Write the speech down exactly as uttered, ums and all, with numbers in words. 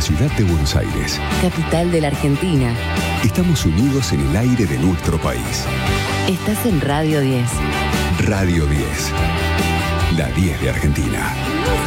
ciudad de Buenos Aires. Capital de la Argentina. Estamos unidos en el aire de nuestro país. Estás en Radio diez. Radio diez. La diez de Argentina.